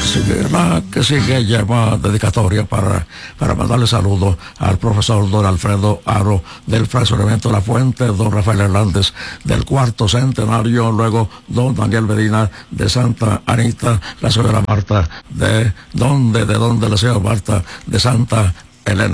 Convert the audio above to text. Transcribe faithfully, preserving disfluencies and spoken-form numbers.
La que sigue llama dedicatoria para, para mandarle saludos al profesor don Alfredo Aro del fraccionamiento de La Fuente, don Rafael Hernández del cuarto centenario, luego don Daniel Medina de Santa Anita, la señora Marta de donde, de donde la señora Marta de Santa Elena.